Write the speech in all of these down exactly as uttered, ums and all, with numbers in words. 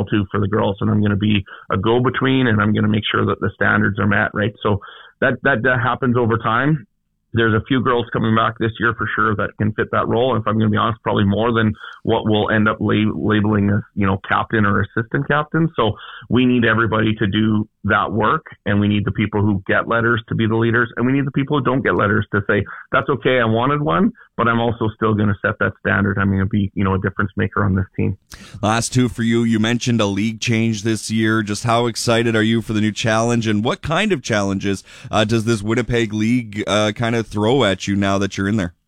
channel too for the girls, and I'm going to be a go-between, and I'm going to make sure that the standards are met, right? So that, that, that happens over time. There's a few girls coming back this year for sure that can fit that role. And if I'm going to be honest, probably more than what we'll end up lab- labeling as, you know, captain or assistant captain. So we need everybody to do that work, and we need the people who get letters to be the leaders, and we need the people who don't get letters to say, that's okay, I wanted one, but I'm also still going to set that standard. I'm going to be, you know, a difference maker on this team. Last two for you. You mentioned a league change this year. Just how excited are you for the new challenge, and what kind of challenges uh, does this Winnipeg League uh, kind of throw at you now that you're in there?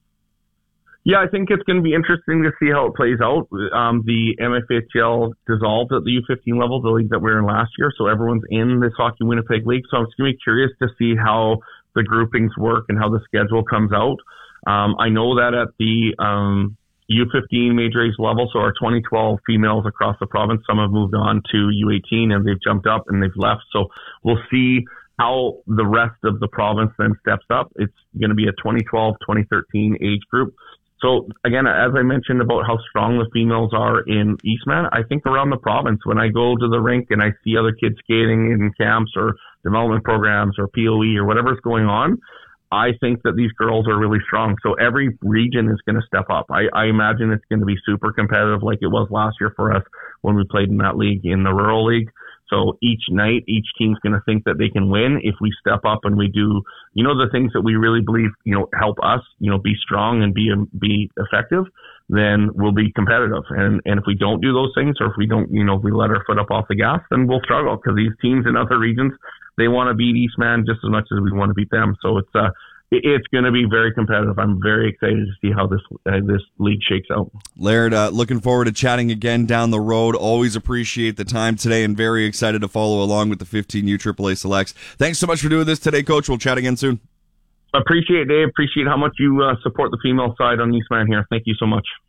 Yeah, I think it's going to be interesting to see how it plays out. Um, the M F H L dissolved at the U fifteen level, the league that we were in last year, so everyone's in this Hockey Winnipeg League. So I'm just going to be curious to see how the groupings work and how the schedule comes out. Um, I know that at the um, U fifteen major age level, so our twenty twelve females across the province, some have moved on to U eighteen and they've jumped up and they've left. So we'll see how the rest of the province then steps up. It's going to be a twenty twelve, twenty thirteen age group. So again, as I mentioned about how strong the females are in Eastman, I think around the province, when I go to the rink and I see other kids skating in camps or development programs or P O E or whatever's going on, I think that these girls are really strong. So every region is going to step up. I, I imagine it's going to be super competitive like it was last year for us when we played in that league, in the rural league. So each night, each team's going to think that they can win if we step up and we do, you know, the things that we really believe, you know, help us, you know, be strong and be, be effective, then we'll be competitive. And, and if we don't do those things, or if we don't, you know, we let our foot up off the gas, then we'll struggle, because these teams in other regions, they want to beat Eastman just as much as we want to beat them. So it's, uh, it's going to be very competitive. I'm very excited to see how this uh, this league shakes out. Laird, uh, looking forward to chatting again down the road. Always appreciate the time today, and very excited to follow along with the fifteen U triple A Selects. Thanks so much for doing this today, Coach. We'll chat again soon. Appreciate it, Dave. Appreciate how much you uh, support the female side on Eastman here. Thank you so much.